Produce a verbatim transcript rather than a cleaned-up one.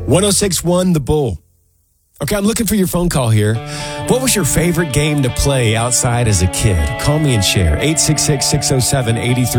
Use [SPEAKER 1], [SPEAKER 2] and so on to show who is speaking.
[SPEAKER 1] oh six point one The Bull. Okay, I'm looking for your phone call here. What was your favorite game to play outside as a kid? Call me and share. eight six six, six oh seven, eight three